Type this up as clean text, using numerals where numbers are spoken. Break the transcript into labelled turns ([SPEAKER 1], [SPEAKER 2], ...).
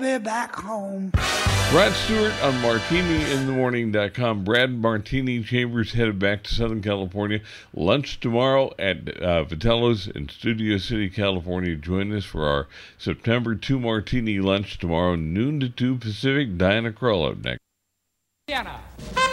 [SPEAKER 1] Be back home.
[SPEAKER 2] Brad Stewart on MartiniInTheMorning.com. Brad Martini Chambers headed back to Southern California. Lunch tomorrow at Vitello's in Studio City, California. Join us for our September 2 Martini lunch tomorrow, noon to 2 Pacific. Diana Crollo next.
[SPEAKER 3] Diana.